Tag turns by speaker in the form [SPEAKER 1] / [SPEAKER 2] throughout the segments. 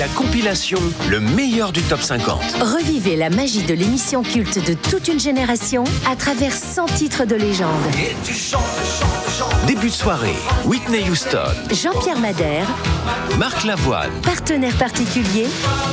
[SPEAKER 1] La compilation, le meilleur du top 50.
[SPEAKER 2] Revivez la magie de l'émission culte de toute une génération à travers 100 titres de légende.
[SPEAKER 3] Et tu chantes.
[SPEAKER 1] Début de soirée, Whitney Houston,
[SPEAKER 2] Jean-Pierre Madère,
[SPEAKER 1] Marc Lavoine,
[SPEAKER 2] partenaire particulier,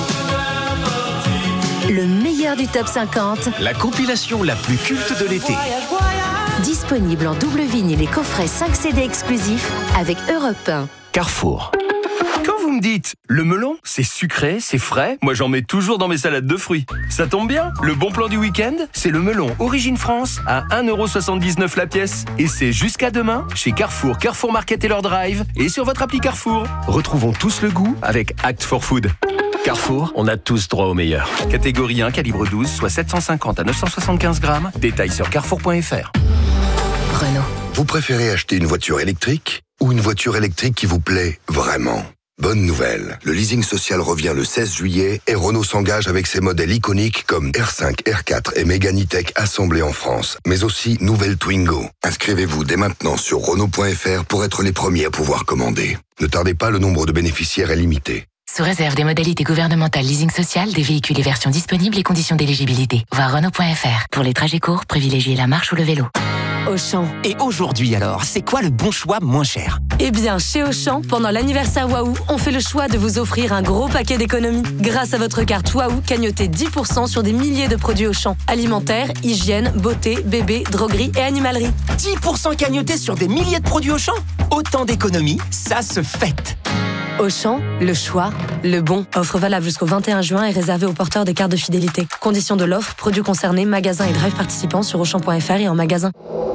[SPEAKER 2] le meilleur du top 50.
[SPEAKER 1] la compilation la plus culte de l'été.
[SPEAKER 2] Disponible en double vinyle et coffret 5 CD exclusifs avec Europe 1.
[SPEAKER 1] Carrefour.
[SPEAKER 4] Quand vous me dites, le melon, c'est sucré, c'est frais, moi j'en mets toujours dans mes salades de fruits. Ça tombe bien, le bon plan du week-end, c'est le melon Origine France à 1,79€ la pièce. Et c'est jusqu'à demain chez Carrefour, Carrefour Market et leur drive et sur votre appli Carrefour. Retrouvons tous le goût avec Act for Food. Carrefour, on a tous droit au meilleur. Catégorie 1, calibre 12, soit 750 à 975 grammes. Détails sur carrefour.fr.
[SPEAKER 2] Renault.
[SPEAKER 5] Vous préférez acheter une voiture électrique ou une voiture électrique qui vous plaît vraiment ? Bonne nouvelle, le leasing social revient le 16 juillet et Renault s'engage avec ses modèles iconiques comme R5, R4 et Mégane E-Tech assemblés en France, mais aussi nouvelle Twingo. Inscrivez-vous dès maintenant sur Renault.fr pour être les premiers à pouvoir commander. Ne tardez pas, le nombre de bénéficiaires est limité.
[SPEAKER 6] Sous réserve des modalités gouvernementales leasing social, des véhicules et versions disponibles et conditions d'éligibilité. Voir Renault.fr. Pour les trajets courts, privilégiez la marche ou le vélo.
[SPEAKER 7] Auchan.
[SPEAKER 8] Et aujourd'hui alors, c'est quoi le bon choix moins cher ?
[SPEAKER 7] Eh bien, chez Auchan, pendant l'anniversaire Waouh, on fait le choix de vous offrir un gros paquet d'économies. Grâce à votre carte Waouh, cagnotez 10% sur des milliers de produits Auchan. Alimentaire, hygiène, beauté, bébé, droguerie et animalerie.
[SPEAKER 8] 10% cagnotés sur des milliers de produits Auchan ? Autant d'économies, ça se fête.
[SPEAKER 7] Auchan, le choix, le bon. Offre valable jusqu'au 21 juin et réservée aux porteurs des cartes de fidélité. Conditions de l'offre, produits concernés, magasins et drive participants sur Auchan.fr et en magasin.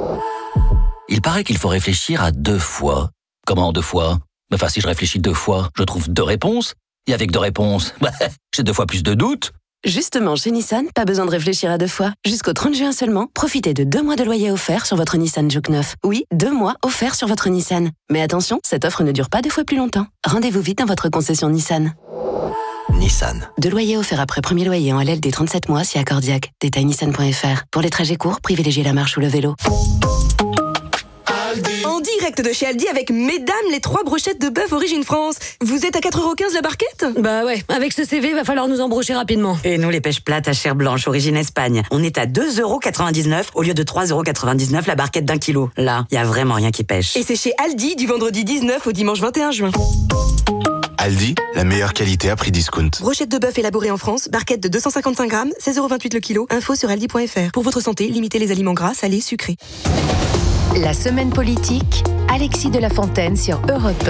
[SPEAKER 9] Il paraît qu'il faut réfléchir à 2 fois. Comment 2 fois ? Enfin, si je réfléchis 2 fois, je trouve 2 réponses. Et avec 2 réponses, j'ai 2 fois plus de doutes.
[SPEAKER 10] Justement, chez Nissan, pas besoin de réfléchir à 2 fois. Jusqu'au 30 juin seulement, profitez de 2 mois de loyer offert sur votre Nissan Juke 9. Oui, 2 mois offerts sur votre Nissan. Mais attention, cette offre ne dure pas 2 fois plus longtemps. Rendez-vous vite dans votre concession Nissan.
[SPEAKER 9] Nissan.
[SPEAKER 10] 2 loyers offerts après premier loyer en LLD 37 mois si accordiaque. Détail nissan.fr. Pour les trajets courts, privilégiez la marche ou le vélo.
[SPEAKER 11] En direct de chez Aldi avec mesdames les 3 brochettes de bœuf Origine France. Vous êtes à 4,15€ la barquette ?
[SPEAKER 7] Bah ouais, avec ce CV, va falloir nous embrocher rapidement.
[SPEAKER 12] Et nous, les pêches plates à chair blanche, origine Espagne. On est à 2,99€ au lieu de 3,99€ la barquette d'1 kilo. Là, y a vraiment rien qui pêche.
[SPEAKER 11] Et c'est chez Aldi du vendredi 19 au dimanche 21 juin.
[SPEAKER 13] Aldi, la meilleure qualité à prix discount.
[SPEAKER 11] Brochette de bœuf élaborée en France, barquette de 255 grammes, 16,28€ le kilo. Info sur aldi.fr. Pour votre santé, limitez les aliments gras, salés, sucrés.
[SPEAKER 2] La semaine politique, Alexis de la Fontaine sur Europe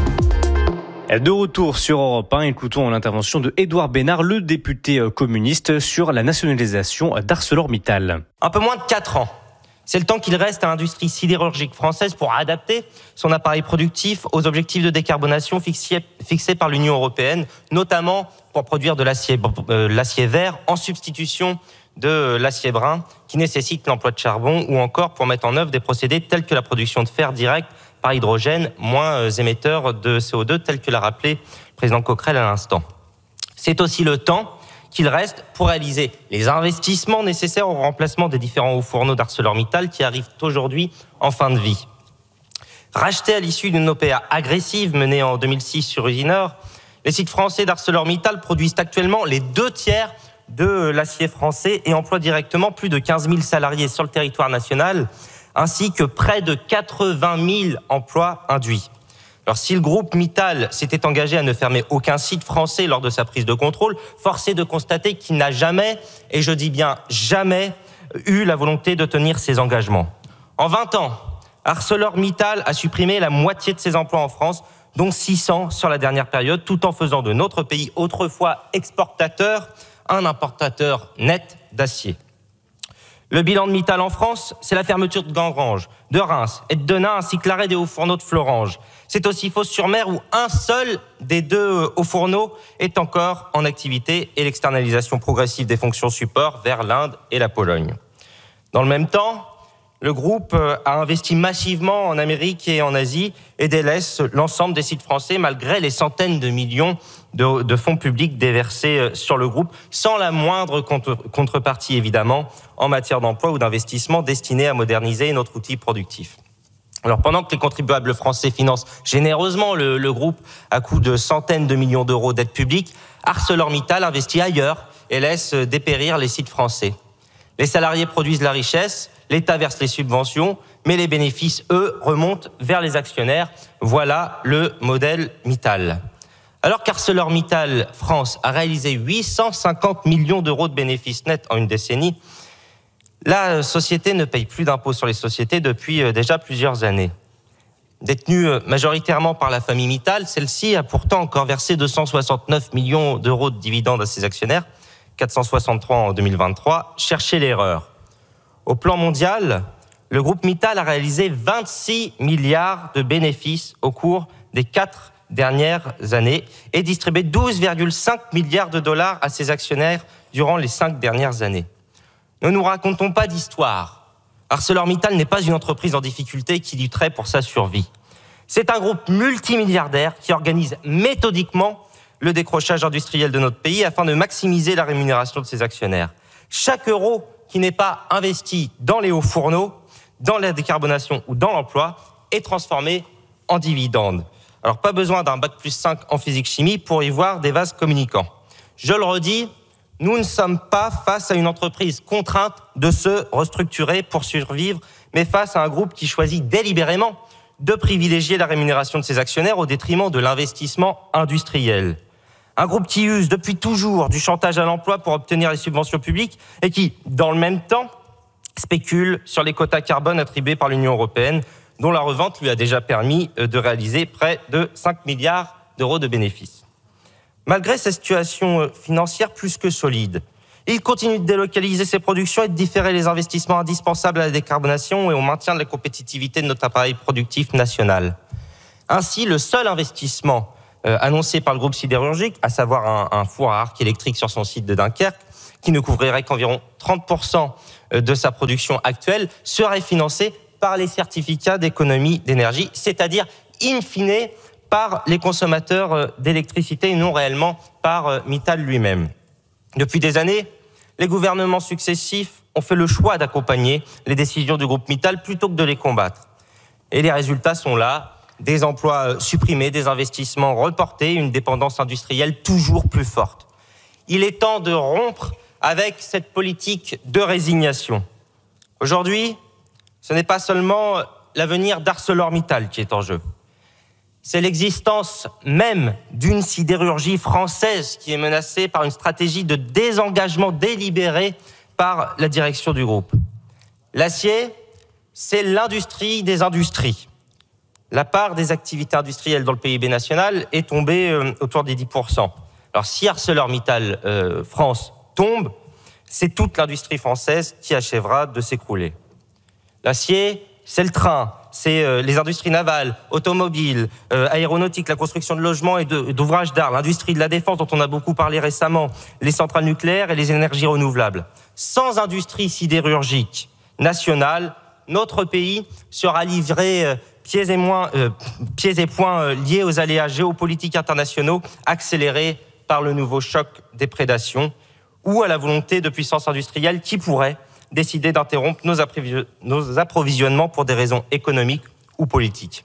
[SPEAKER 2] 1.
[SPEAKER 14] De retour sur Europe 1, écoutons l'intervention de Édouard Bénard, le député communiste, sur la nationalisation d'ArcelorMittal.
[SPEAKER 15] Un peu moins de 4 ans. C'est le temps qu'il reste à l'industrie sidérurgique française pour adapter son appareil productif aux objectifs de décarbonation fixés par l'Union européenne, notamment pour produire de l'acier vert en substitution de l'acier brun qui nécessite l'emploi de charbon, ou encore pour mettre en œuvre des procédés tels que la production de fer direct par hydrogène, moins émetteur de CO2, tel que l'a rappelé le président Coquerel à l'instant. C'est aussi le temps qu'il reste pour réaliser les investissements nécessaires au remplacement des différents hauts fourneaux d'ArcelorMittal qui arrivent aujourd'hui en fin de vie. Rachetés à l'issue d'une OPA agressive menée en 2006 sur Usinor, les sites français d'ArcelorMittal produisent actuellement les 2/3 de l'acier français et emploient directement plus de 15 000 salariés sur le territoire national, ainsi que près de 80 000 emplois induits. Alors, si le groupe Mittal s'était engagé à ne fermer aucun site français lors de sa prise de contrôle, force est de constater qu'il n'a jamais, et je dis bien jamais, eu la volonté de tenir ses engagements. En 20 ans, ArcelorMittal a supprimé la moitié de ses emplois en France, dont 600 sur la dernière période, tout en faisant de notre pays, autrefois exportateur, un importateur net d'acier. Le bilan de Mittal en France, c'est la fermeture de Gangrange, de Reims et de Denain, ainsi que l'arrêt des hauts fourneaux de Florange. C'est aussi Fos-sur-Mer où un seul des 2 hauts fourneaux est encore en activité, et l'externalisation progressive des fonctions support vers l'Inde et la Pologne. Dans le même temps, le groupe a investi massivement en Amérique et en Asie et délaisse l'ensemble des sites français malgré les centaines de millions de fonds publics déversés sur le groupe, sans la moindre contrepartie évidemment en matière d'emploi ou d'investissement destiné à moderniser notre outil productif. Alors pendant que les contribuables français financent généreusement le groupe à coût de centaines de millions d'euros d'aide publique, ArcelorMittal investit ailleurs et laisse dépérir les sites français. Les salariés produisent la richesse, l'État verse les subventions, mais les bénéfices, eux, remontent vers les actionnaires. Voilà le modèle Mittal. Alors qu'ArcelorMittal France a réalisé 850 millions d'euros de bénéfices nets en une décennie, la société ne paye plus d'impôts sur les sociétés depuis déjà plusieurs années. Détenue majoritairement par la famille Mittal, celle-ci a pourtant encore versé 269 millions d'euros de dividendes à ses actionnaires, 463 en 2023. Cherchez l'erreur. Au plan mondial, le groupe Mittal a réalisé 26 milliards de bénéfices au cours des 4 dernières années et distribué 12,5 milliards de dollars à ses actionnaires durant les 5 dernières années. Ne nous racontons pas d'histoire. ArcelorMittal n'est pas une entreprise en difficulté qui lutterait pour sa survie. C'est un groupe multimilliardaire qui organise méthodiquement le décrochage industriel de notre pays afin de maximiser la rémunération de ses actionnaires. Chaque euro qui n'est pas investi dans les hauts fourneaux, dans la décarbonation ou dans l'emploi, est transformé en dividende. Alors pas besoin d'un bac+5 en physique-chimie pour y voir des vases communicants. Je le redis, nous ne sommes pas face à une entreprise contrainte de se restructurer pour survivre, mais face à un groupe qui choisit délibérément de privilégier la rémunération de ses actionnaires au détriment de l'investissement industriel. Un groupe qui use depuis toujours du chantage à l'emploi pour obtenir les subventions publiques et qui, dans le même temps, spécule sur les quotas carbone attribués par l'Union européenne, dont la revente lui a déjà permis de réaliser près de 5 milliards d'euros de bénéfices. Malgré cette situation financière plus que solide, il continue de délocaliser ses productions et de différer les investissements indispensables à la décarbonation et au maintien de la compétitivité de notre appareil productif national. Ainsi, le seul investissement annoncé par le groupe sidérurgique, à savoir un four à arc électrique sur son site de Dunkerque, qui ne couvrirait qu'environ 30% de sa production actuelle, serait financé par les certificats d'économie d'énergie, c'est-à-dire, in fine, par les consommateurs d'électricité et non réellement par Mittal lui-même. Depuis des années, les gouvernements successifs ont fait le choix d'accompagner les décisions du groupe Mittal plutôt que de les combattre. Et les résultats sont là. Des emplois supprimés, des investissements reportés, une dépendance industrielle toujours plus forte. Il est temps de rompre avec cette politique de résignation. Aujourd'hui, ce n'est pas seulement l'avenir d'ArcelorMittal qui est en jeu. C'est l'existence même d'une sidérurgie française qui est menacée par une stratégie de désengagement délibéré par la direction du groupe. L'acier, c'est l'industrie des industries. La part des activités industrielles dans le PIB national est tombée autour des 10%. Alors si ArcelorMittal France tombe, c'est toute l'industrie française qui achèvera de s'écrouler. L'acier, c'est le train, c'est les industries navales, automobiles, aéronautiques, la construction de logements et d'ouvrages d'art, l'industrie de la défense dont on a beaucoup parlé récemment, les centrales nucléaires et les énergies renouvelables. Sans industrie sidérurgique nationale, notre pays sera livré pieds et poings liés aux aléas géopolitiques internationaux accélérés par le nouveau choc des prédations ou à la volonté de puissances industrielles qui pourraient décider d'interrompre nos approvisionnements pour des raisons économiques ou politiques.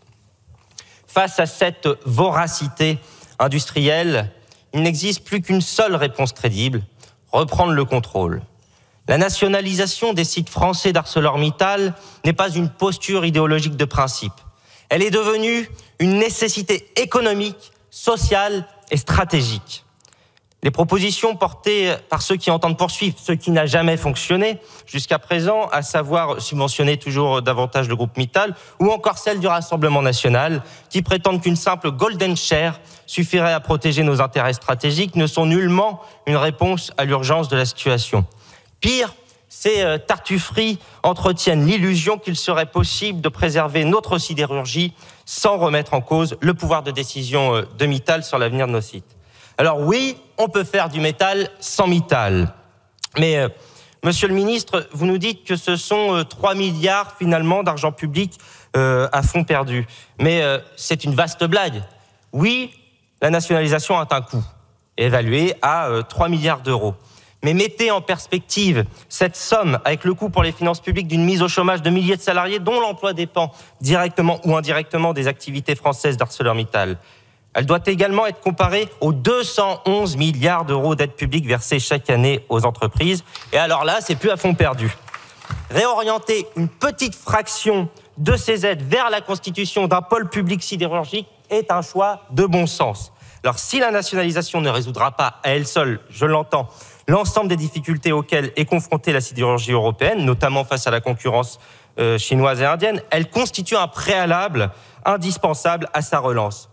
[SPEAKER 15] Face à cette voracité industrielle, il n'existe plus qu'une seule réponse crédible, reprendre le contrôle. La nationalisation des sites français d'ArcelorMittal n'est pas une posture idéologique de principe. Elle est devenue une nécessité économique, sociale et stratégique. Les propositions portées par ceux qui entendent poursuivre ce qui n'a jamais fonctionné jusqu'à présent, à savoir subventionner toujours davantage le groupe Mittal, ou encore celles du Rassemblement national, qui prétendent qu'une simple golden share suffirait à protéger nos intérêts stratégiques, ne sont nullement une réponse à l'urgence de la situation. Pire, ces tartufferies entretiennent l'illusion qu'il serait possible de préserver notre sidérurgie sans remettre en cause le pouvoir de décision de Mittal sur l'avenir de nos sites. Alors oui, on peut faire du métal sans Mittal. Mais, monsieur le ministre, vous nous dites que ce sont 3 milliards finalement d'argent public à fonds perdus. Mais c'est une vaste blague. Oui, la nationalisation a un coût, évalué à 3 milliards d'euros. Mais mettez en perspective cette somme avec le coût pour les finances publiques d'une mise au chômage de milliers de salariés dont l'emploi dépend directement ou indirectement des activités françaises d'ArcelorMittal. Elle doit également être comparée aux 211 milliards d'euros d'aides publiques versées chaque année aux entreprises. Et alors là, c'est plus à fond perdu. Réorienter une petite fraction de ces aides vers la constitution d'un pôle public sidérurgique est un choix de bon sens. Alors si la nationalisation ne résoudra pas à elle seule, je l'entends, l'ensemble des difficultés auxquelles est confrontée la sidérurgie européenne, notamment face à la concurrence chinoise et indienne, elle constitue un préalable indispensable à sa relance.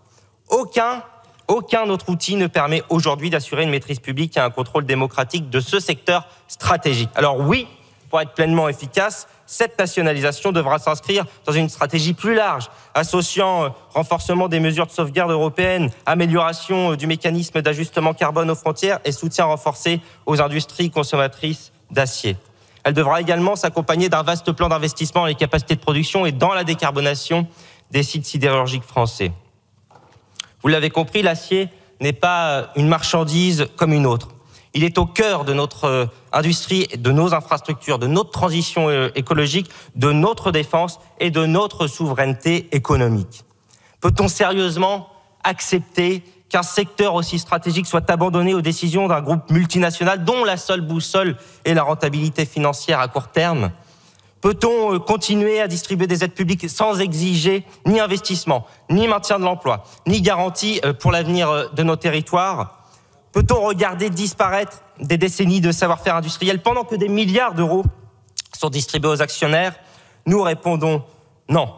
[SPEAKER 15] Aucun autre outil ne permet aujourd'hui d'assurer une maîtrise publique et un contrôle démocratique de ce secteur stratégique. Alors oui, pour être pleinement efficace, cette nationalisation devra s'inscrire dans une stratégie plus large, associant renforcement des mesures de sauvegarde européennes, amélioration du mécanisme d'ajustement carbone aux frontières et soutien renforcé aux industries consommatrices d'acier. Elle devra également s'accompagner d'un vaste plan d'investissement dans les capacités de production et dans la décarbonation des sites sidérurgiques français. Vous l'avez compris, l'acier n'est pas une marchandise comme une autre. Il est au cœur de notre industrie, de nos infrastructures, de notre transition écologique, de notre défense et de notre souveraineté économique. Peut-on sérieusement accepter qu'un secteur aussi stratégique soit abandonné aux décisions d'un groupe multinational dont la seule boussole est la rentabilité financière à court terme ? Peut-on continuer à distribuer des aides publiques sans exiger ni investissement, ni maintien de l'emploi, ni garantie pour l'avenir de nos territoires ? Peut-on regarder disparaître des décennies de savoir-faire industriel pendant que des milliards d'euros sont distribués aux actionnaires ? Nous répondons non.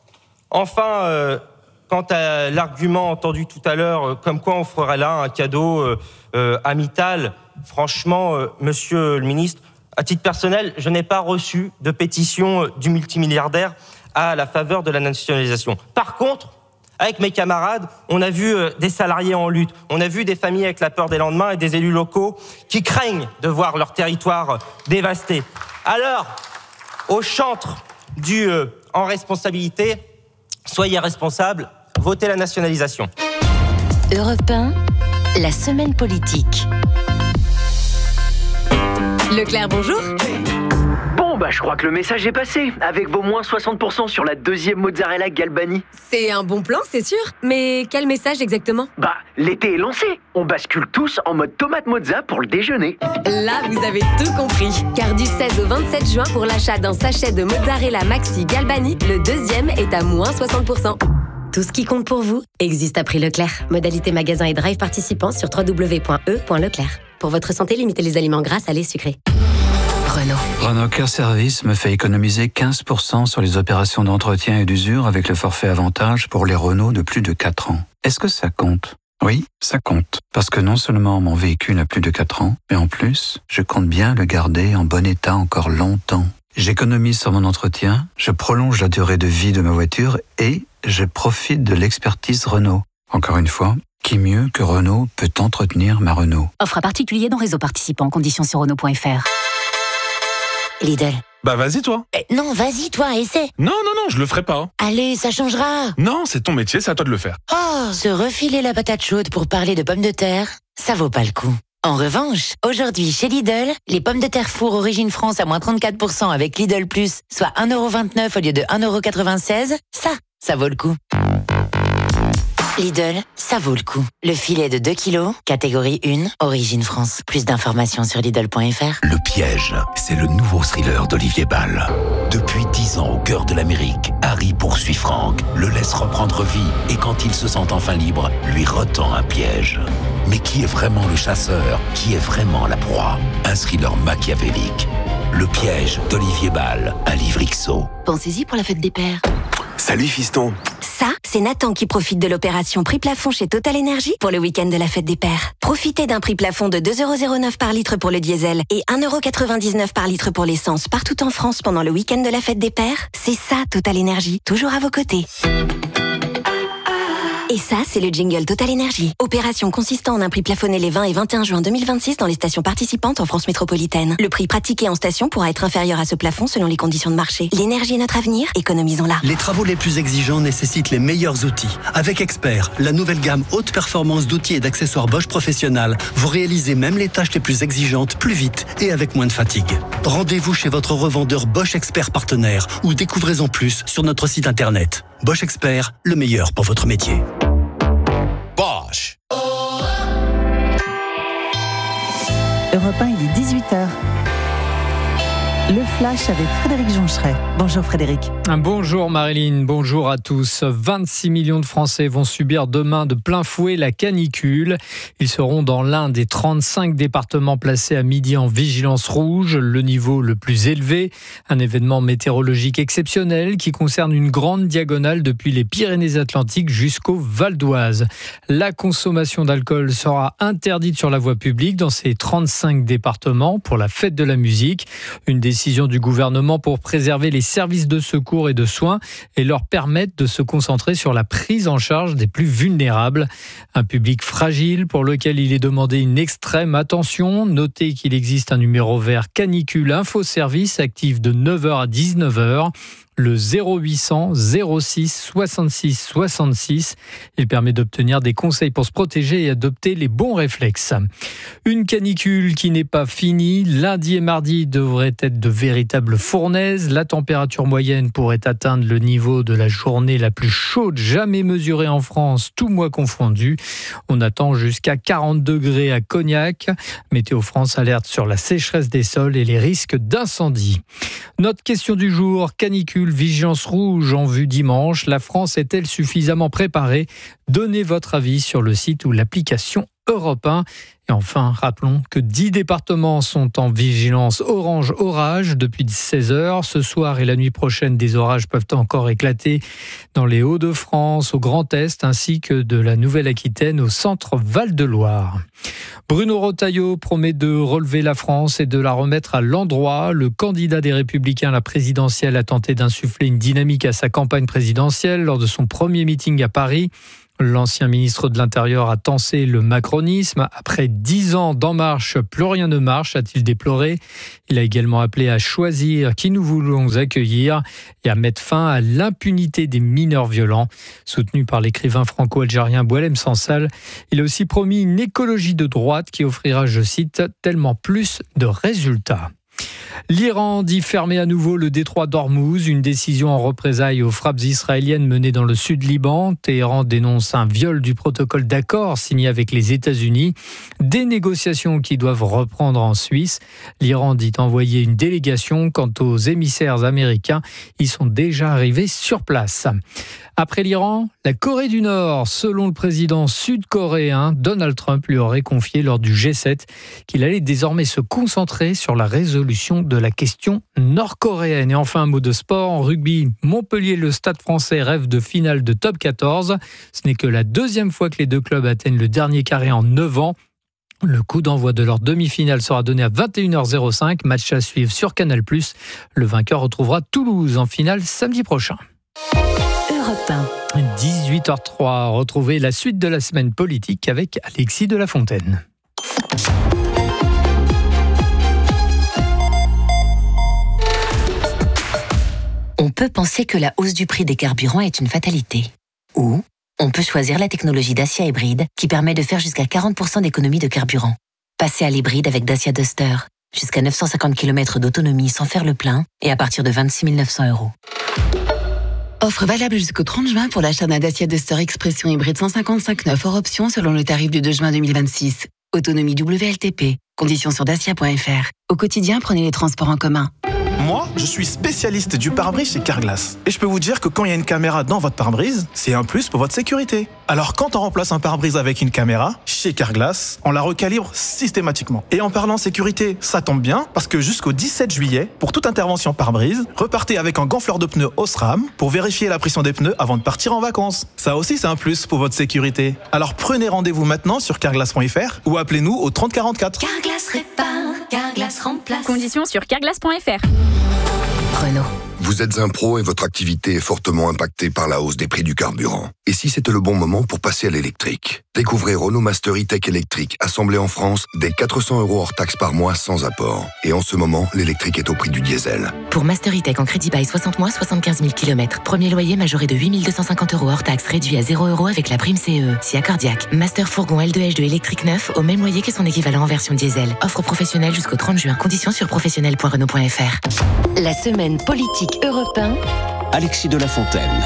[SPEAKER 15] Enfin, quant à l'argument entendu tout à l'heure, comme quoi on ferait là un cadeau à Mittal, franchement, monsieur le ministre, à titre personnel, je n'ai pas reçu de pétition du multimilliardaire à la faveur de la nationalisation. Par contre, avec mes camarades, on a vu des salariés en lutte, on a vu des familles avec la peur des lendemains et des élus locaux qui craignent de voir leur territoire dévasté. Alors, au chantre du en responsabilité, soyez responsables, votez la nationalisation.
[SPEAKER 2] Europe 1, la semaine politique. Leclerc, bonjour.
[SPEAKER 3] Bon, je crois que le message est passé, avec vos moins 60% sur la deuxième mozzarella Galbani.
[SPEAKER 7] C'est un bon plan, c'est sûr. Mais quel message exactement ?
[SPEAKER 3] L'été est lancé. On bascule tous en mode tomate mozza pour le déjeuner.
[SPEAKER 7] Là, vous avez tout compris. Car du 16 au 27 juin, pour l'achat d'un sachet de mozzarella Maxi Galbani, le deuxième est à moins 60%.
[SPEAKER 2] Tout ce qui compte pour vous existe à prix Leclerc. Modalité magasin et drive participants sur www.e.leclerc. Pour votre santé, limitez les aliments gras, salés, sucrés.
[SPEAKER 16] Renault Care Service me fait économiser 15% sur les opérations d'entretien et d'usure avec le forfait avantage pour les Renault de plus de 4 ans. Est-ce que ça compte ? Oui, ça compte. Parce que non seulement mon véhicule a plus de 4 ans, mais en plus, je compte bien le garder en bon état encore longtemps. J'économise sur mon entretien, je prolonge la durée de vie de ma voiture et je profite de l'expertise Renault. Encore une fois, qui mieux que Renault peut entretenir ma Renault ?
[SPEAKER 6] Offre à particulier dans réseau participant, conditions sur Renault.fr.
[SPEAKER 17] Lidl.
[SPEAKER 18] Vas-y toi.
[SPEAKER 17] Non, vas-y toi, essaie.
[SPEAKER 18] Non, je le ferai pas.
[SPEAKER 17] Allez, ça changera.
[SPEAKER 18] Non, c'est ton métier, c'est à toi de le faire.
[SPEAKER 17] Oh, se refiler la patate chaude pour parler de pommes de terre, ça vaut pas le coup. En revanche, aujourd'hui chez Lidl, les pommes de terre four Origine France à moins 34% avec Lidl Plus, soit 1,29€ au lieu de 1,96€, ça vaut le coup. Lidl, ça vaut le coup. Le filet de 2 kilos, catégorie 1, Origine France. Plus d'informations sur Lidl.fr.
[SPEAKER 1] Le piège, c'est le nouveau thriller d'Olivier Ball. Depuis 10 ans au cœur de l'Amérique, Harry poursuit Frank, le laisse reprendre vie et quand il se sent enfin libre, lui retend un piège. Mais qui est vraiment le chasseur ? Qui est vraiment la proie ? Un thriller machiavélique. Le piège d'Olivier Ball, un livre XO.
[SPEAKER 10] Pensez-y pour la fête des pères.
[SPEAKER 5] Salut fiston.
[SPEAKER 10] Ça, c'est Nathan qui profite de l'opération prix plafond chez Total Energy pour le week-end de la fête des pères. Profitez d'un prix plafond de 2,09€ par litre pour le diesel et 1,99€ par litre pour l'essence partout en France pendant le week-end de la fête des pères. C'est ça Total Energy, toujours à vos côtés.
[SPEAKER 19] Et ça, c'est le jingle Total Énergie. Opération consistant en un prix plafonné les 20 et 21 juin 2026 dans les stations participantes en France métropolitaine. Le prix pratiqué en station pourra être inférieur à ce plafond selon les conditions de marché. L'énergie est notre avenir, économisons-la.
[SPEAKER 20] Les travaux les plus exigeants nécessitent les meilleurs outils. Avec Expert, la nouvelle gamme haute performance d'outils et d'accessoires Bosch Professionnal, vous réalisez même les tâches les plus exigeantes plus vite et avec moins de fatigue. Rendez-vous chez votre revendeur Bosch Expert partenaire ou découvrez-en plus sur notre site internet. Bosch Expert, le meilleur pour votre métier.
[SPEAKER 21] Bosch.
[SPEAKER 22] Europe 1, il est 18h. Le Flash avec Frédéric Joncheret. Bonjour Frédéric.
[SPEAKER 23] Bonjour Marilyn, bonjour à tous. 26 millions de Français vont subir demain de plein fouet la canicule. Ils seront dans l'un des 35 départements placés à midi en vigilance rouge, le niveau le plus élevé. Un événement météorologique exceptionnel qui concerne une grande diagonale depuis les Pyrénées-Atlantiques jusqu'au Val d'Oise. La consommation d'alcool sera interdite sur la voie publique dans ces 35 départements pour la fête de la musique. Une décision du gouvernement pour préserver les services de secours et de soins et leur permettre de se concentrer sur la prise en charge des plus vulnérables. Un public fragile pour lequel il est demandé une extrême attention. Notez qu'il existe un numéro vert canicule info-service actif de 9h à 19h. Le 0800 06 66 66. Il permet d'obtenir des conseils pour se protéger et adopter les bons réflexes. Une canicule qui n'est pas finie. Lundi et mardi devraient être de véritables fournaises. La température moyenne pourrait atteindre le niveau de la journée la plus chaude jamais mesurée en France, tout mois confondu. On attend jusqu'à 40 degrés à Cognac. Météo France alerte sur la sécheresse des sols et les risques d'incendie. Notre question du jour, canicule, vigilance rouge en vue dimanche. La France est-elle suffisamment préparée ? Donnez votre avis sur le site ou l'application Europe 1. Et enfin, rappelons que 10 départements sont en vigilance orange-orage depuis 16h. Ce soir et la nuit prochaine, des orages peuvent encore éclater dans les Hauts-de-France, au Grand Est, ainsi que de la Nouvelle-Aquitaine au centre Val-de-Loire. Bruno Retailleau promet de relever la France et de la remettre à l'endroit. Le candidat des Républicains à la présidentielle a tenté d'insuffler une dynamique à sa campagne présidentielle lors de son premier meeting à Paris. L'ancien ministre de l'Intérieur a tensé le macronisme. Après 10 ans d'En Marche, plus rien ne marche, a-t-il déploré. Il a également appelé à choisir qui nous voulons accueillir et à mettre fin à l'impunité des mineurs violents. Soutenu par l'écrivain franco-algérien Boualem Sansal, il a aussi promis une écologie de droite qui offrira, je cite, tellement plus de résultats. L'Iran dit fermer à nouveau le détroit d'Ormuz, une décision en représailles aux frappes israéliennes menées dans le sud Liban. Téhéran dénonce un viol du protocole d'accord signé avec les États-Unis. Des négociations qui doivent reprendre en Suisse. L'Iran dit envoyer une délégation. Quant aux émissaires américains, ils sont déjà arrivés sur place. Après l'Iran, la Corée du Nord, selon le président sud-coréen, Donald Trump lui aurait confié lors du G7 qu'il allait désormais se concentrer sur la résolution de la question nord-coréenne. Et enfin, un mot de sport. En rugby, Montpellier, le Stade français rêve de finale de top 14. Ce n'est que la deuxième fois que les deux clubs atteignent le dernier carré en 9 ans. Le coup d'envoi de leur demi-finale sera donné à 21h05. Match à suivre sur Canal+. Le vainqueur retrouvera Toulouse en finale samedi prochain. 18h03, retrouvez la suite de la semaine politique avec Alexis de la Fontaine.
[SPEAKER 6] On peut penser que la hausse du prix des carburants est une fatalité. Ou on peut choisir la technologie Dacia hybride qui permet de faire jusqu'à 40% d'économie de carburant. Passez à l'hybride avec Dacia Duster. Jusqu'à 950 km d'autonomie sans faire le plein et à partir de 26 900 €.
[SPEAKER 10] Offre valable jusqu'au 30 juin pour l'achat d'un Dacia Duster Expression hybride 155/9 hors option selon le tarif du 2 juin 2026. Autonomie WLTP. Conditions sur dacia.fr. Au quotidien, prenez les transports en commun.
[SPEAKER 24] Moi, je suis spécialiste du pare-brise chez Carglass. Et je peux vous dire que quand il y a une caméra dans votre pare-brise, c'est un plus pour votre sécurité. Alors quand on remplace un pare-brise avec une caméra, chez Carglass, on la recalibre systématiquement. Et en parlant sécurité, ça tombe bien, parce que jusqu'au 17 juillet, pour toute intervention pare-brise, repartez avec un gonfleur de pneus Osram pour vérifier la pression des pneus avant de partir en vacances. Ça aussi, c'est un plus pour votre sécurité. Alors prenez rendez-vous maintenant sur carglass.fr ou appelez-nous au 30 44.
[SPEAKER 25] Carglass répare, Carglass remplace. Conditions sur carglass.fr.
[SPEAKER 6] Renault.
[SPEAKER 5] Vous êtes un pro et votre activité est fortement impactée par la hausse des prix du carburant. Et si c'était le bon moment pour passer à l'électrique? Découvrez Renault Master E-Tech électrique, assemblé en France, dès 400 € hors taxe par mois sans apport. Et en ce moment, l'électrique est au prix du diesel.
[SPEAKER 6] Pour Master E-Tech en crédit bail 60 mois, 75 000 km. Premier loyer majoré de 8 250 € hors taxe, réduit à 0 € avec la prime CE. Si accordiaque. Master fourgon L2H2 électrique neuf, au même loyer que son équivalent en version diesel. Offre professionnelle jusqu'au 30 juin. Conditions sur professionnel.renault.fr.
[SPEAKER 2] La semaine politique Europe 1.
[SPEAKER 1] Alexis de la Fontaine.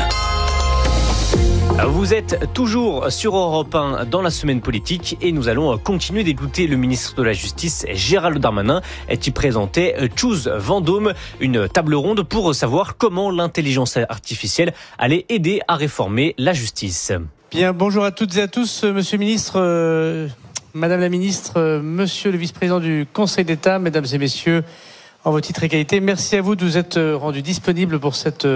[SPEAKER 14] Vous êtes toujours sur Europe 1 dans la semaine politique et nous allons continuer d'écouter le ministre de la Justice, Gérald Darmanin, qui présentait Choose Vendôme, une table ronde pour savoir comment l'intelligence artificielle allait aider à réformer la justice.
[SPEAKER 4] Bien, bonjour à toutes et à tous, monsieur le ministre, madame la ministre, monsieur le vice-président du Conseil d'État, mesdames et messieurs, en vos titres et qualités, merci à vous de vous être rendus disponibles pour cette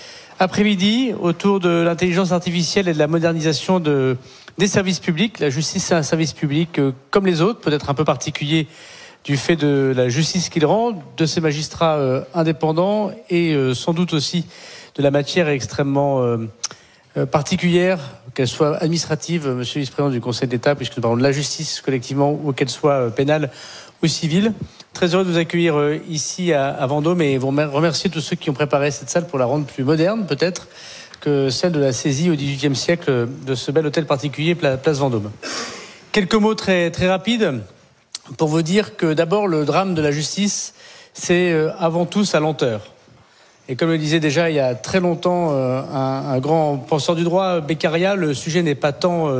[SPEAKER 4] après-midi autour de l'intelligence artificielle et de la modernisation des services publics. La justice, c'est un service public comme les autres, peut-être un peu particulier du fait de la justice qu'il rend, de ses magistrats indépendants et sans doute aussi de la matière extrêmement particulière, qu'elle soit administrative, monsieur le vice-président du Conseil d'État, puisque nous parlons de la justice collectivement, ou qu'elle soit pénale ou civile. Très heureux de vous accueillir ici à Vendôme et vous remercier tous ceux qui ont préparé cette salle pour la rendre plus moderne, peut-être, que celle de la saisie au XVIIIe siècle de ce bel hôtel particulier, place Vendôme. Quelques mots très, très rapides pour vous dire que d'abord, le drame de la justice, c'est avant tout sa lenteur. Et comme le disait déjà il y a très longtemps un grand penseur du droit, Beccaria, le sujet n'est pas tant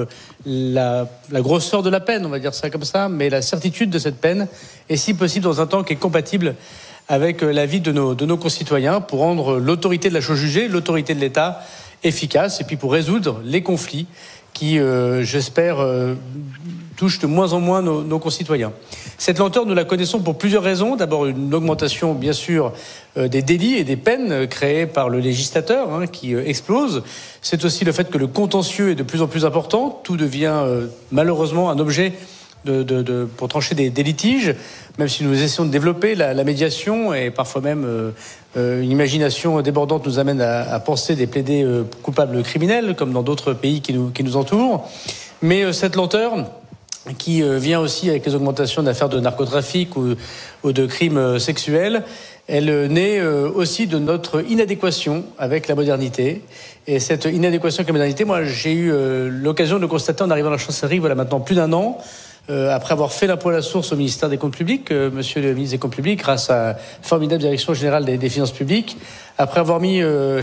[SPEAKER 4] la grosseur de la peine, on va dire ça comme ça, mais la certitude de cette peine, et si possible dans un temps qui est compatible avec la vie de nos concitoyens, pour rendre l'autorité de la chose jugée, l'autorité de l'État efficace, et puis pour résoudre les conflits qui, j'espère, touchent de moins en moins nos concitoyens. Cette lenteur, nous la connaissons pour plusieurs raisons. D'abord, une augmentation, bien sûr, des délits et des peines créés par le législateur, qui explose. C'est aussi le fait que le contentieux est de plus en plus important. Tout devient malheureusement un objet pour trancher des litiges, même si nous essayons de développer la médiation et parfois même une imagination débordante nous amène à penser des plaidés coupables criminels, comme dans d'autres pays qui nous entourent. Mais cette lenteur qui vient aussi avec les augmentations d'affaires de narcotrafic ou de crimes sexuels, elle naît aussi de notre inadéquation avec la modernité. Et cette inadéquation avec la modernité, moi j'ai eu l'occasion de le constater en arrivant à la chancellerie, voilà maintenant plus d'1 an, après avoir fait l'impôt à la source au ministère des Comptes publics, monsieur le ministre des Comptes publics, grâce à la formidable direction générale des finances publiques, après avoir mis